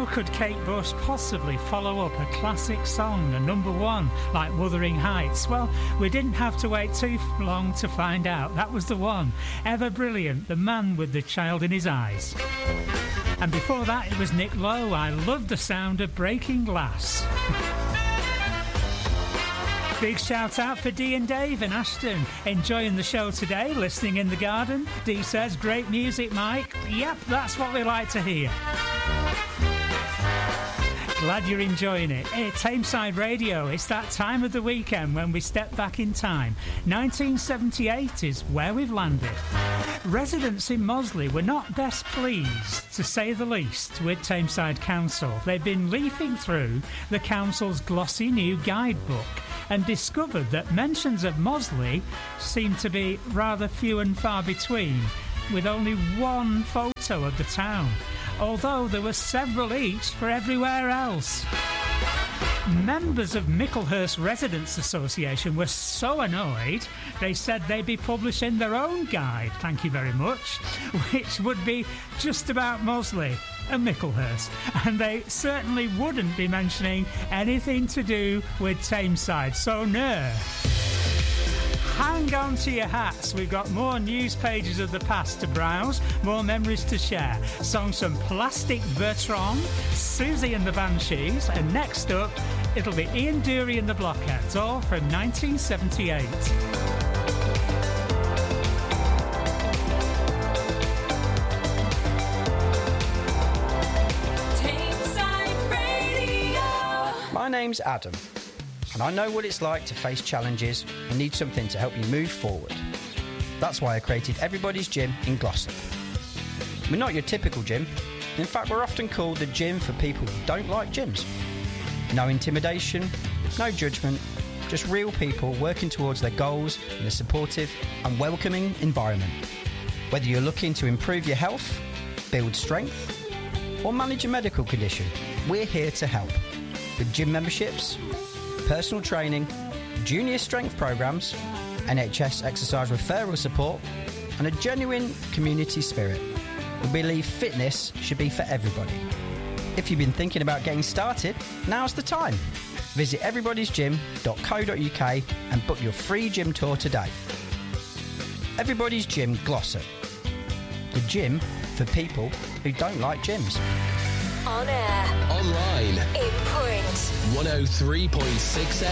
How could Kate Bush possibly follow up a classic song, a number one, like Wuthering Heights? Well, we didn't have to wait too long to find out. That was the one. Ever brilliant, the man with the child in his eyes. And before that, it was Nick Lowe. I love the sound of Breaking Glass. Big shout out for Dee and Dave in Ashton. Enjoying the show today, listening in the garden. Dee says, great music, Mike. Yep, that's what we like to hear. Glad you're enjoying it. Hey, Tameside Radio, it's that time of the weekend when we step back in time. 1978 is where we've landed. Residents in Moseley were not best pleased, to say the least, with Tameside Council. They've been leafing through the council's glossy new guidebook and discovered that mentions of Moseley seem to be rather few and far between, with only one photo of the town, although there were several each for everywhere else. Members of Micklehurst Residents Association were so annoyed they said they'd be publishing their own guide, thank you very much, which would be just about Moseley and Micklehurst, and they certainly wouldn't be mentioning anything to do with Tameside, so no. Hang on to your hats, we've got more news pages of the past to browse, more memories to share. Songs from Plastic Bertrand, Susie and the Banshees, and next up, it'll be Ian Dury and the Blockheads, all from 1978. My name's Adam, and I know what it's like to face challenges and need something to help you move forward. That's why I created Everybody's Gym in Glossop. We're not your typical gym. In fact, we're often called the gym for people who don't like gyms. No intimidation, no judgment, just real people working towards their goals in a supportive and welcoming environment. Whether you're looking to improve your health, build strength, or manage a medical condition, we're here to help. With gym memberships, personal training, junior strength programs, NHS exercise referral support, and a genuine community spirit. We believe fitness should be for everybody. If you've been thinking about getting started, now's the time. Visit everybodysgym.co.uk and book your free gym tour today. Everybody's Gym Glossop. The gym for people who don't like gyms. On air. Online. In print. 103.6